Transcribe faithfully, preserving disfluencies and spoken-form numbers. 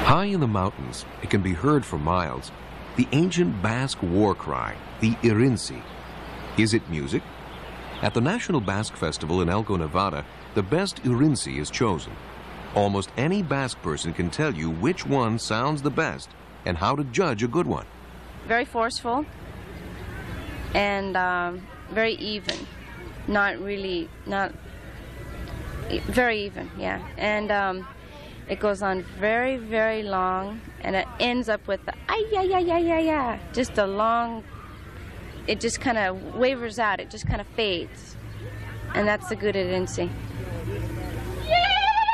High in the mountains, it can be heard for miles, the ancient Basque war cry, the Irinsi. Is it music? At the National Basque Festival in Elko, Nevada, the best Irinsi is chosen. Almost any Basque person can tell you which one sounds the best and how to judge a good one. Very forceful and um, very even. Not really, not very even, yeah. And um, it goes on very, very long, and it ends up with the ay ya ya ya ya ya. Just a long. It just kind of wavers out. It just kind of fades, and that's the good Irinsi.